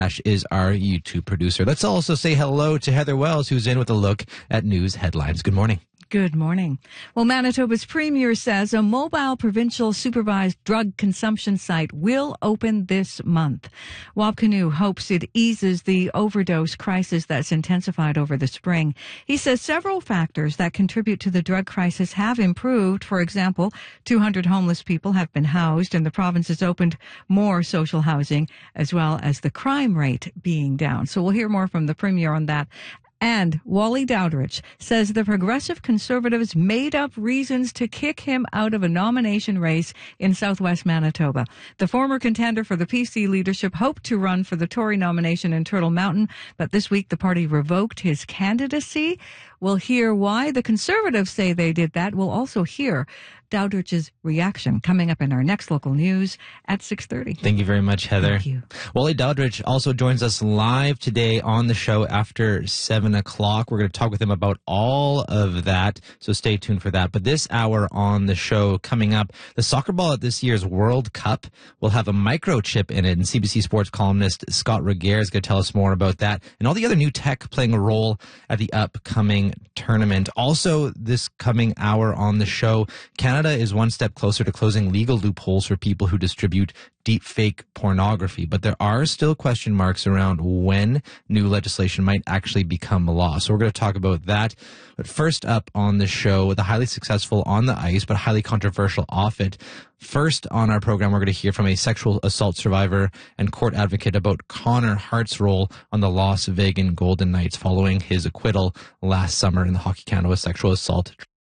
is our YouTube producer. Let's also say hello to Heather Wells, who's in with a look at news headlines. Good morning. Good morning. Well, Manitoba's premier says a mobile provincial supervised drug consumption site will open this month. Wabkanu hopes it eases the overdose crisis that's intensified over the spring. He says several factors that contribute to the drug crisis have improved. For example, 200 homeless people have been housed, and the province has opened more social housing, as well as the crime rate being down. So we'll hear more from the premier on that. And Wally Dowdrich says the Progressive Conservatives made up reasons to kick him out of a nomination race in southwest Manitoba. The former contender for the PC leadership hoped to run for the Tory nomination in Turtle Mountain, but this week the party revoked his candidacy. We'll hear why the Conservatives say they did that. We'll also hear Dowdrich's reaction coming up in our next local news at 6:30. Thank you very much, Heather. Thank you. Wally Dowdrich also joins us live today on the show after 7 o'clock. We're going to talk with him about all of that, so stay tuned for that. But this hour on the show coming up, the soccer ball at this year's World Cup will have a microchip in it, and CBC Sports columnist Scott Reguer is going to tell us more about that and all the other new tech playing a role at the upcoming tournament. Also, this coming hour on the show, Canada is one step closer to closing legal loopholes for people who distribute deep fake pornography, but there are still question marks around when new legislation might actually become law. So we're going to talk about that. But first up on the show, the highly successful on the ice but highly controversial off it. First on our program, we're going to hear from a sexual assault survivor and court advocate about Connor Hart's role on the Las Vegas Golden Knights following his acquittal last summer in the Hockey Canada sexual assault.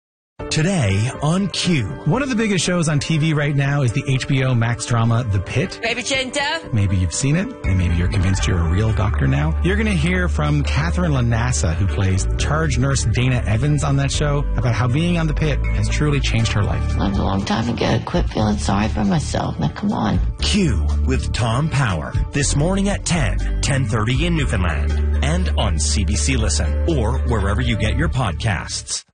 Today on Q. One of the biggest shows on TV right now is the HBO Max drama, The Pit. Maybe you've seen it, and maybe you're convinced you're a real doctor now. You're going to hear from Catherine Lanassa, who plays charge nurse Dana Evans on that show, about how being on The Pit has truly changed her life. Learned a long time ago. Quit feeling sorry for myself. Now, come on. Q with Tom Power. This morning at 10:30 in Newfoundland. And on CBC Listen, or wherever you get your podcasts.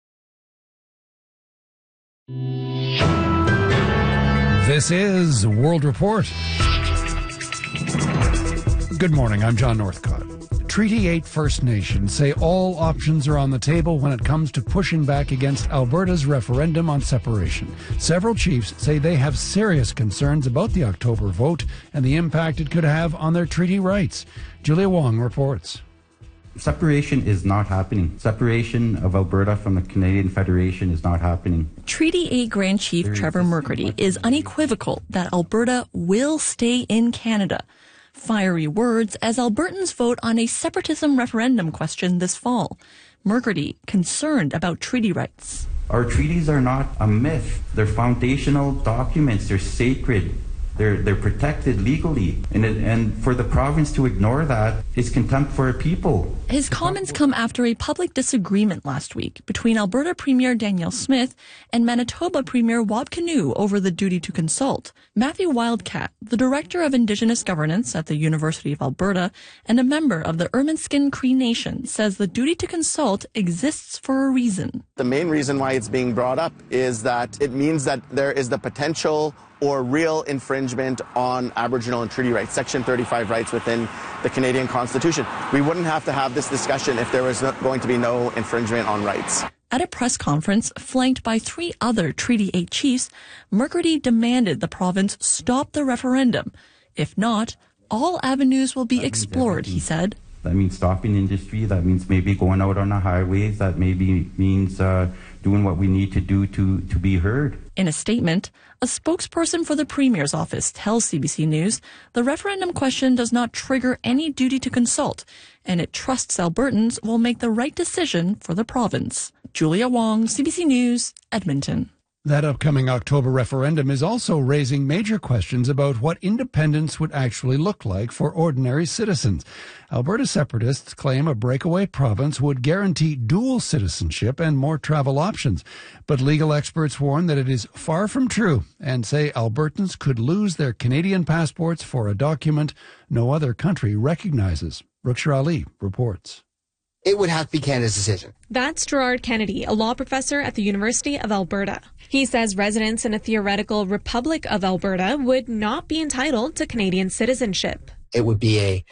This is World Report. Good morning, I'm John Northcott. Treaty 8 First Nations say all options are on the table when it comes to pushing back against Alberta's referendum on separation. Several chiefs say they have serious concerns about the October vote and the impact it could have on their treaty rights. Julia Wong reports. Separation is not happening. Separation of Alberta from the Canadian Federation is not happening. Treaty 8 Grand Chief Trevor McCurdy is unequivocal that Alberta will stay in Canada. Fiery words as Albertans vote on a separatism referendum question this fall. McCurdy concerned about treaty rights. Our treaties are not a myth. They're foundational documents. They're sacred. They're protected legally, and for the province to ignore that is contempt for our people. His comments come after a public disagreement last week between Alberta Premier Danielle Smith and Manitoba Premier Wabkanu over the duty to consult. Matthew Wildcat, the Director of Indigenous Governance at the University of Alberta and a member of the Ermineskin Cree Nation, says the duty to consult exists for a reason. The main reason why it's being brought up is that it means that there is the potential or real infringement on Aboriginal and treaty rights, Section 35 rights within the Canadian Constitution. We wouldn't have to have this discussion if there was going to be no infringement on rights. At a press conference flanked by 3 other Treaty 8 chiefs, McCurdy demanded the province stop the referendum. If not, all avenues will be explored, he said. That means stopping industry. That means maybe going out on the highways. That maybe means doing what we need to do to be heard. In a statement, a spokesperson for the Premier's office tells CBC News the referendum question does not trigger any duty to consult, and it trusts Albertans will make the right decision for the province. Julia Wong, CBC News, Edmonton. That upcoming October referendum is also raising major questions about what independence would actually look like for ordinary citizens. Alberta separatists claim a breakaway province would guarantee dual citizenship and more travel options. But legal experts warn that it is far from true and say Albertans could lose their Canadian passports for a document no other country recognizes. Rukshar Ali reports. It would have to be Canada's decision. That's Gerard Kennedy, a law professor at the University of Alberta. He says residents in a theoretical Republic of Alberta would not be entitled to Canadian citizenship. it would be a